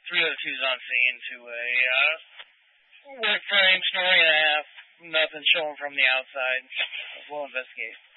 302's on scene to a work frame, story and a half, nothing showing from the outside. We'll investigate.